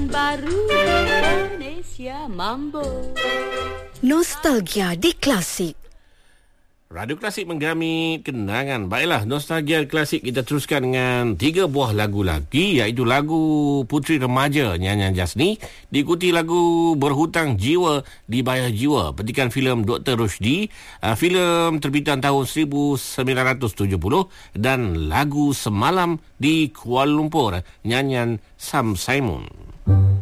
baru Indonesia Mambo. Nostalgia di Klasik. Radio Klasik menggerami kenangan. Baiklah, nostalgia klasik kita teruskan dengan 3 buah lagu lagi, iaitu lagu Puteri Remaja nyanyian Jasni, diikuti lagu Berhutang Jiwa Dibayar Jiwa petikan filem Dr. Rushdie, filem terbitan tahun 1970, dan lagu Semalam di Kuala Lumpur nyanyian Sam Simon.